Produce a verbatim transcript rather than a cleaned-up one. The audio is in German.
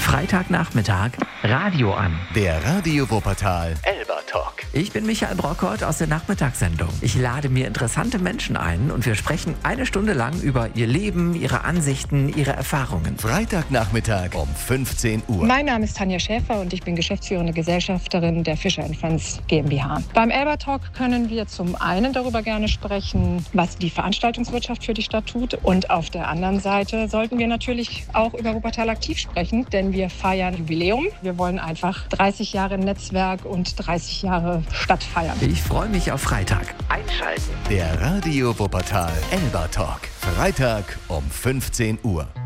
Freitagnachmittag, Radio an. Der Radio Wuppertal Elba Talk. Ich bin Michael Brockert aus der Nachmittagssendung. Ich lade mir interessante Menschen ein und wir sprechen eine Stunde lang über ihr Leben, ihre Ansichten, ihre Erfahrungen. Freitagnachmittag um fünfzehn Uhr. Mein Name ist Tanja Schäfer und ich bin geschäftsführende Gesellschafterin der Fischer and Friends GmbH. Beim Elba Talk können wir zum einen darüber gerne sprechen, was die Veranstaltungswirtschaft für die Stadt tut. Und auf der anderen Seite sollten wir natürlich auch über Wuppertal aktiv sprechen, denn wir feiern Jubiläum. Wir wollen einfach dreißig Jahre Netzwerk und dreißig Jahre Stadt feiern. Ich freue mich auf Freitag. Einschalten. Der Radio Wuppertal Elba Talk. Freitag um fünfzehn Uhr.